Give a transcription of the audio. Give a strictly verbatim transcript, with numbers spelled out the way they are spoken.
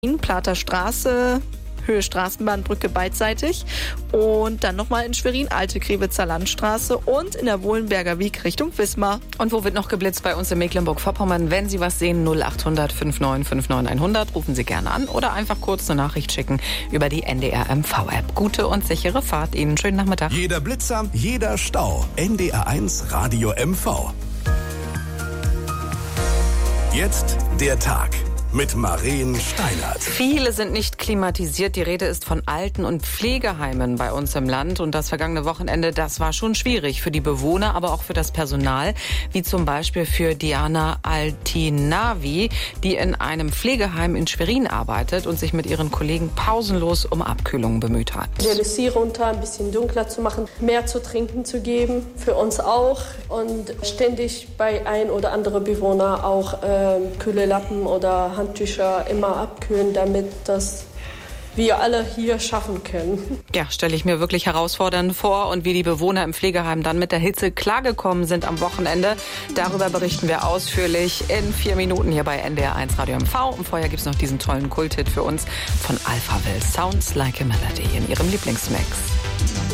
Plater Straße, Höhe Straßenbahnbrücke beidseitig und dann nochmal in Schwerin, Alte Krewitzer Landstraße und in der Wohlenberger Wiek Richtung Wismar. Und wo wird noch geblitzt? Bei uns in Mecklenburg-Vorpommern. Wenn Sie was sehen, null acht hundert fünfundneunzig neunundfünfzig hundert, rufen Sie gerne an oder einfach kurz eine Nachricht schicken über die N D R M V-App. Gute und sichere Fahrt Ihnen. Schönen Nachmittag. Jeder Blitzer, jeder Stau. N D R eins Radio M V. Jetzt der Tag mit Maren Steinert. Viele sind nicht klimatisiert. Die Rede ist von Alten- und Pflegeheimen bei uns im Land. Und das vergangene Wochenende, das war schon schwierig für die Bewohner, aber auch für das Personal, wie zum Beispiel für Diana Altinavi, die in einem Pflegeheim in Schwerin arbeitet und sich mit ihren Kollegen pausenlos um Abkühlung bemüht hat. Die L C runter, ein bisschen dunkler zu machen, mehr zu trinken zu geben, für uns auch. Und ständig bei ein oder andere Bewohner auch äh, kühle Lappen oder Handtücher immer abkühlen, damit das wir alle hier schaffen können. Ja, stelle ich mir wirklich herausfordernd vor. Und wie die Bewohner im Pflegeheim dann mit der Hitze klargekommen sind am Wochenende, darüber berichten wir ausführlich in vier Minuten hier bei N D R eins Radio M V. Und vorher gibt's noch diesen tollen Kulthit für uns von Alphaville, Sounds Like a Melody, in ihrem Lieblingsmix.